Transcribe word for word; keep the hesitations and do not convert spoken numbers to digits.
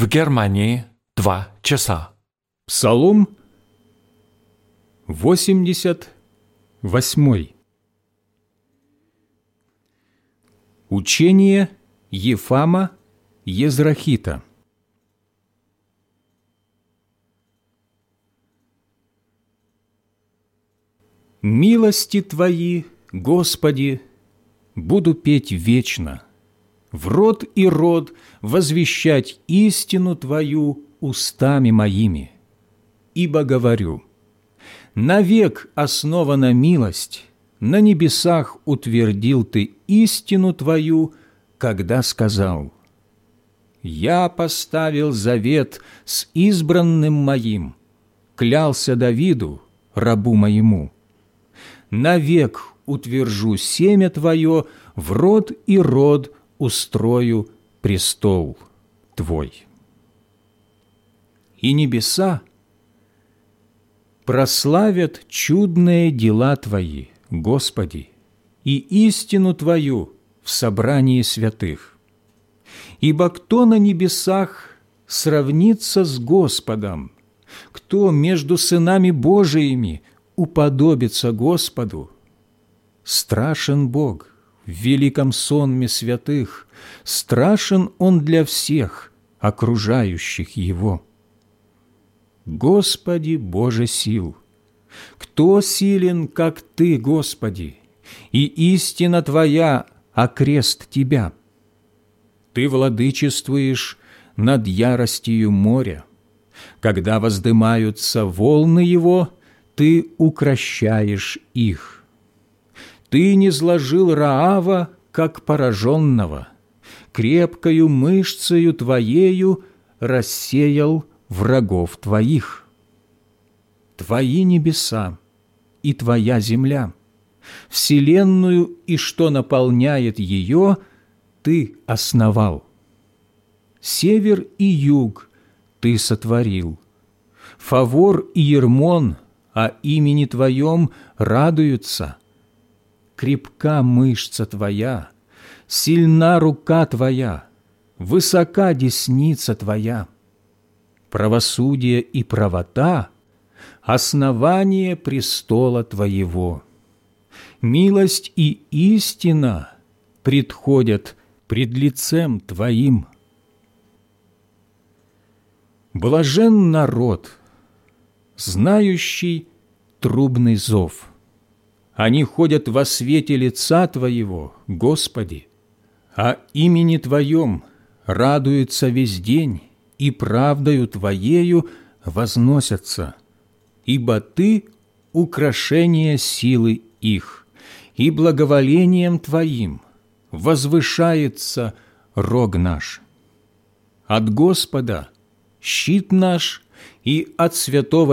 В Германии два часа. Псалом восемьдесят восьмой. Учение Ефама Езрахита. Милости Твои, Господи, буду петь вечно, в род и род возвещать истину Твою устами моими. Ибо говорю, навек основана милость, на небесах утвердил Ты истину Твою, когда сказал: «Я поставил завет с избранным моим, клялся Давиду, рабу моему. Навек утвержу семя Твое, в род и род устрою престол Твой». И небеса прославят чудные дела Твои, Господи, и истину Твою в собрании святых. Ибо кто на небесах сравнится с Господом? Кто между сынами Божиими уподобится Господу? Страшен Бог в великом сонме святых, страшен Он для всех, окружающих Его. Господи, Боже сил, кто силен, как Ты, Господи, и истина Твоя окрест Тебя? Ты владычествуешь над яростью моря. Когда воздымаются волны его, Ты укрощаешь их. Ты низложил Раава, как пораженного, крепкою мышцею Твоею рассеял врагов Твоих. Твои небеса и Твоя земля, вселенную и что наполняет ее, Ты основал. Север и юг Ты сотворил. Фавор и Ермон о имени Твоем радуются. Крепка мышца Твоя, сильна рука Твоя, высока десница Твоя. Правосудие и правота – основание престола Твоего. Милость и истина предходят пред лицем Твоим. Блажен народ, знающий трубный зов. Они ходят во свете лица Твоего, Господи, а имени Твоем радуются весь день, и правдою Твоею возносятся, ибо Ты – украшение силы их, и благоволением Твоим возвышается рог наш. От Господа щит наш, и от святого